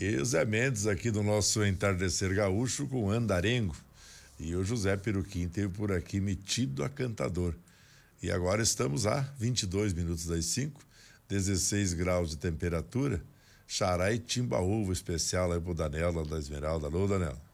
E o Zé Mendes aqui do nosso Entardecer Gaúcho com Andarengo. E o José Peruquim teve por aqui Metido a Cantador. E agora estamos a 22 minutos das 5, 16 graus de temperatura. Xará e Timbaúva especial aí pro Danela da Esmeralda. Alô, Danela.